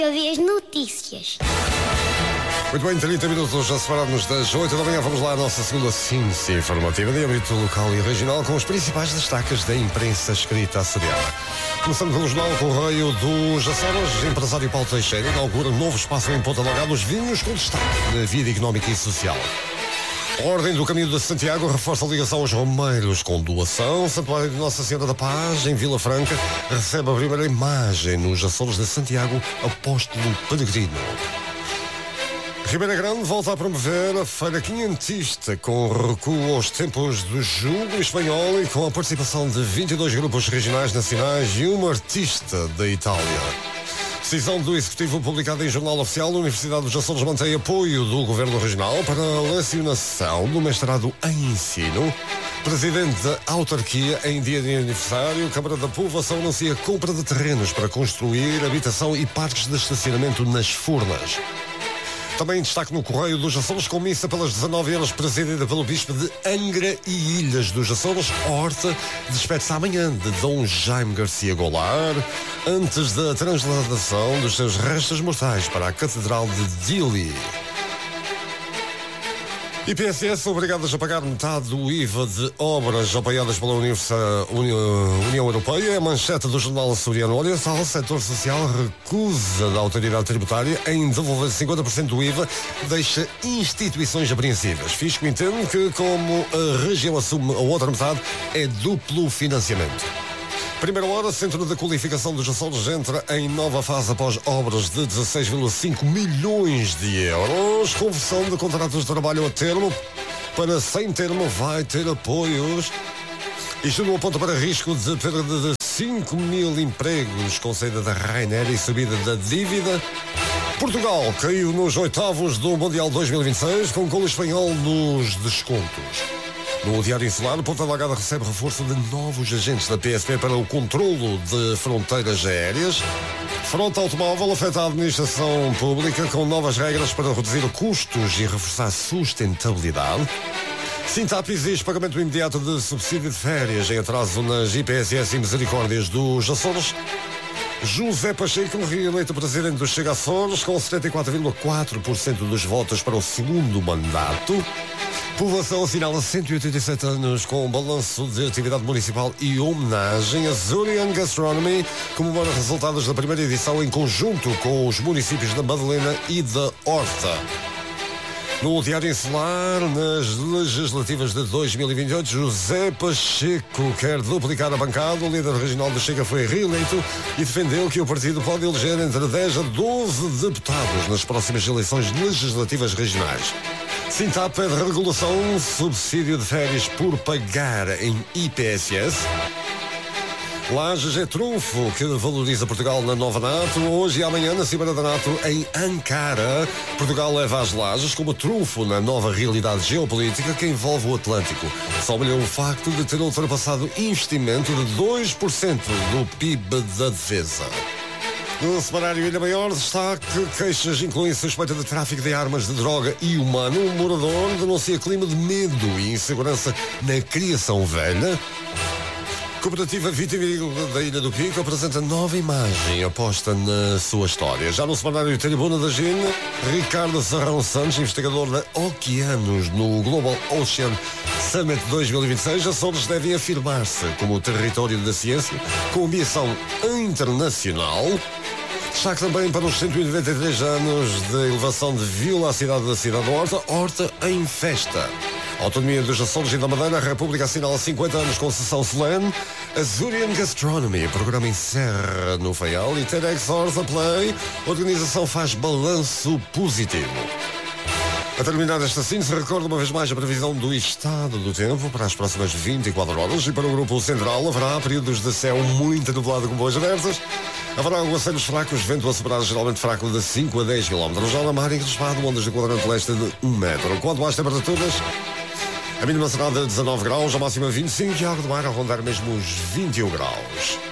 Eu vi as notícias. Muito bem, 30 minutos já separados das 8 da manhã. Vamos lá à nossa segunda ciência informativa de âmbito local e regional com os principais destaques da imprensa escrita açoriana. Começando pelo jornal Correio dos Açores, empresário Paulo Teixeira inaugura um novo espaço em Ponta Delgada dos vinhos com destaque na vida económica e social. A Ordem do Caminho de Santiago reforça a ligação aos romeiros com doação. Santuário de Nossa Senhora da Paz, em Vila Franca, recebe a primeira imagem nos Açores de Santiago, apóstolo peregrino. Ribeira Grande volta a promover a Feira Quinhentista, com recuo aos tempos do jugo espanhol e com a participação de 22 grupos regionais, nacionais e uma artista da Itália. Decisão do Executivo publicada em Jornal Oficial. A Universidade dos Açores mantém apoio do Governo Regional para a lecionação do mestrado em ensino. Presidente da autarquia, em dia de aniversário, Câmara da Povoação anuncia compra de terrenos para construir habitação e parques de estacionamento nas Furnas. Também destaque no Correio dos Açores, com missa pelas 19 horas, presidida pelo Bispo de Angra e Ilhas dos Açores. A horta despede-se amanhã de Dom Jaime Garcia Goulart, antes da transladação dos seus restos mortais para a Catedral de Dili. IPSS obrigadas a pagar metade do IVA de obras apoiadas pela União Europeia. É a manchete do jornal açoriano Oriental. O setor social recusa da autoridade tributária em devolver 50% do IVA, deixa instituições apreensivas. Fisco entende que, como a região assume a outra metade, é duplo financiamento. Primeira hora, Centro de Qualificação dos Açores entra em nova fase após obras de 16,5 milhões de euros. Conversão de contratos de trabalho a termo para sem termo vai ter apoios. Isto não aponta para risco de perda de 5 mil empregos com saída da Ryanair e subida da dívida. Portugal caiu nos oitavos do Mundial 2026 com golo espanhol nos descontos. No Diário Insular, Ponta Delgada recebe reforço de novos agentes da PSP para o controlo de fronteiras aéreas. Frota automóvel afeta a administração pública com novas regras para reduzir custos e reforçar a sustentabilidade. Sintap exige pagamento imediato de subsídio de férias em atraso nas IPSS e Misericórdias dos Açores. José Pacheco, reeleito presidente do Chega Açores, com 74,4% dos votos para o segundo mandato. Povoação assinala 187 anos com um balanço de atividade municipal e homenagem. A Azorian Gastronomy comemora resultados da primeira edição em conjunto com os municípios da Madalena e da Horta. No Diário Insular, nas legislativas de 2028, José Pacheco quer duplicar a bancada. O líder regional do Chega foi reeleito e defendeu que o partido pode eleger entre 10 a 12 deputados nas próximas eleições legislativas regionais. Sintap pede regulação, subsídio de férias por pagar em IPSS. Lajes é trunfo que valoriza Portugal na nova NATO. Hoje e amanhã na Cimeira da NATO em Ankara, Portugal leva as Lajes como trunfo na nova realidade geopolítica que envolve o Atlântico. Sobe-lhe o facto de ter ultrapassado investimento de 2% do PIB da defesa. No semanário Ilha Maior, destaque: queixas incluem suspeita de tráfico de armas de droga e humano. Um morador denuncia clima de medo e insegurança na criação velha. Cooperativa Vitivinícola da Ilha do Pico apresenta nova imagem aposta na sua história. Já no semanário Tribuna da Gina, Ricardo Serrão Santos, investigador da Oceanos no Global Ocean Summit 2026, Açores devem afirmar-se como território da ciência com ambição internacional. Destaque também para os 193 anos de elevação de Vila à cidade da cidade de Horta, Horta em festa. Autonomia dos Açores e da Madeira, a República assinala 50 anos com sessão solene. Azorian Gastronomy, programa encerra no Faial e TEDx Horta Play, a organização faz balanço positivo. A terminar esta síntese, recordo uma vez mais a previsão do estado do tempo para as próximas 24 horas e para o grupo central haverá períodos de céu muito nublado com boas abertas. Haverá aguaceiros fracos, vento a soprar geralmente fraco de 5 a 10 km. Já na mar encrespado, ondas de quadrante leste de 1 metro. Quanto às temperaturas, a mínima será de 19 graus, a máxima 25 e a água do mar a rondar mesmo os 21 graus.